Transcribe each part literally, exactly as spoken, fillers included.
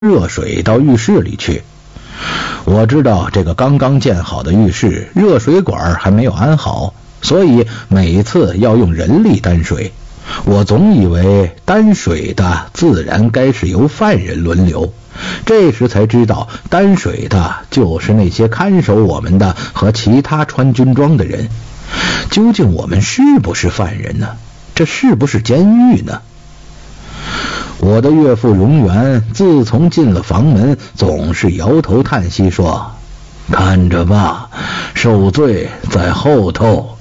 热水到浴室里去。我知道这个刚刚建好的浴室热水管还没有安好，所以每次要用人力担水。我总以为担水的自然该是由犯人轮流，这时才知道担水的就是那些看守我们的和其他穿军装的人。究竟我们是不是犯人呢？这是不是监狱呢？我的岳父荣元自从进了房门，总是摇头叹息说：“看着吧，受罪在后头。”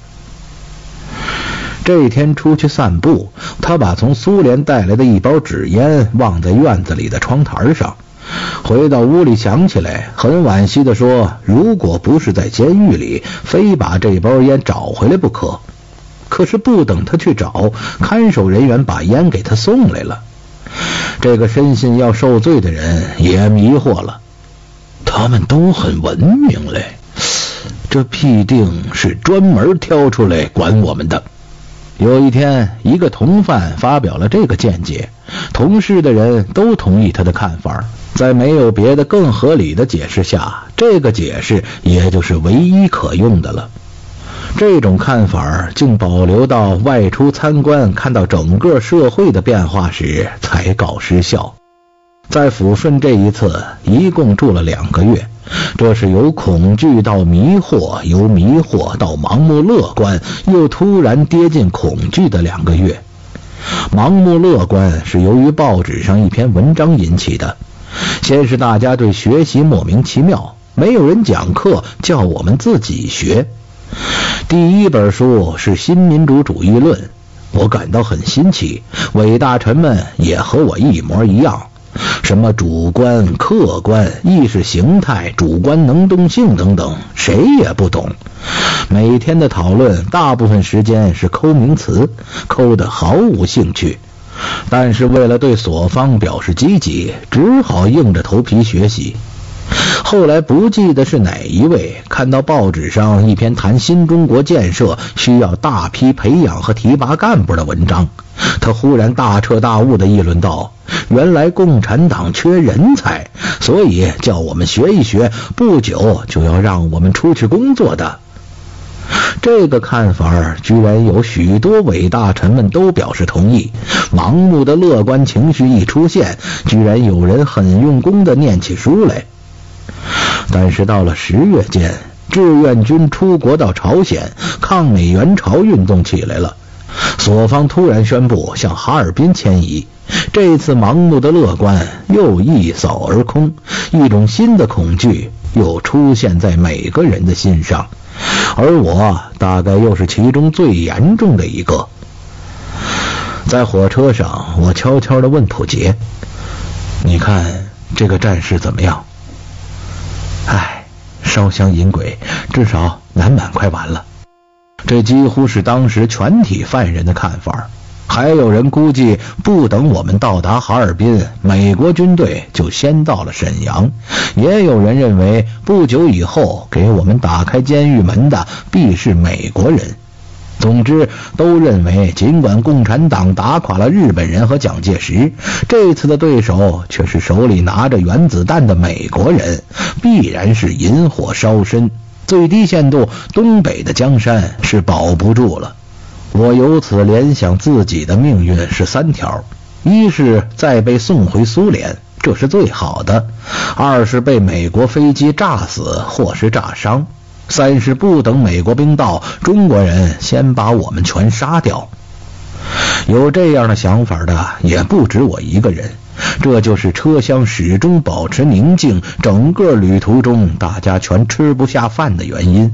这天出去散步，他把从苏联带来的一包纸烟忘在院子里的窗台上。回到屋里想起来，很惋惜地说：“如果不是在监狱里，非把这包烟找回来不可。”可是不等他去找，看守人员把烟给他送来了。这个深信要受罪的人也迷惑了，他们都很文明嘞，这必定是专门挑出来管我们的。有一天，一个同犯发表了这个见解，同事的人都同意他的看法，在没有别的更合理的解释下，这个解释也就是唯一可用的了。这种看法竟保留到外出参观，看到整个社会的变化时才告失效。在抚顺这一次一共住了两个月，这是由恐惧到迷惑，由迷惑到盲目乐观，又突然跌进恐惧的两个月。盲目乐观是由于报纸上一篇文章引起的。先是大家对学习莫名其妙，没有人讲课，叫我们自己学。第一本书是《新民主主义论》，我感到很新奇，伟大臣们也和我一模一样，什么主观、客观、意识形态、主观能动性等等，谁也不懂。每天的讨论大部分时间是抠名词，抠得毫无兴趣。但是为了对所方表示积极，只好硬着头皮学习。后来不记得是哪一位看到报纸上一篇谈新中国建设需要大批培养和提拔干部的文章，他忽然大彻大悟地议论道：原来共产党缺人才，所以叫我们学一学，不久就要让我们出去工作的。这个看法居然有许多伟大臣们都表示同意，盲目的乐观情绪一出现，居然有人很用功地念起书来。但是到了十月间，志愿军出国到朝鲜，抗美援朝运动起来了，所方突然宣布向哈尔滨迁移。这次盲目的乐观又一扫而空，一种新的恐惧又出现在每个人的心上，而我大概又是其中最严重的一个。在火车上，我悄悄地问普杰：你看这个战事怎么样？唉，烧香引鬼，至少南满快完了。这几乎是当时全体犯人的看法。还有人估计不等我们到达哈尔滨，美国军队就先到了沈阳。也有人认为不久以后给我们打开监狱门的必是美国人。总之都认为，尽管共产党打垮了日本人和蒋介石，这次的对手却是手里拿着原子弹的美国人，必然是引火烧身，最低限度东北的江山是保不住了。我由此联想自己的命运是三条：一是再被送回苏联，这是最好的；二是被美国飞机炸死或是炸伤；三是不等美国兵到，中国人先把我们全杀掉。有这样的想法的也不止我一个人，这就是车厢始终保持宁静，整个旅途中大家全吃不下饭的原因。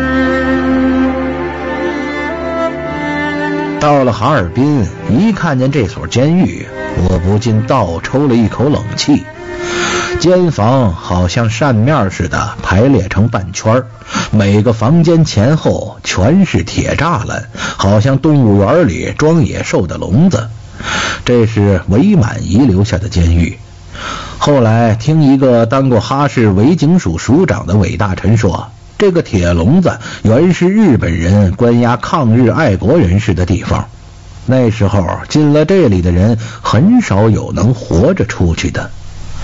到了哈尔滨，一看见这所监狱，我不禁倒抽了一口冷气。间房好像扇面似的排列成半圈，每个房间前后全是铁栅栏，好像动物园里装野兽的笼子。这是伪满遗留下的监狱。后来听一个当过哈市伪警署署长的伟大臣说，这个铁笼子原是日本人关押抗日爱国人士的地方。那时候进了这里的人很少有能活着出去的。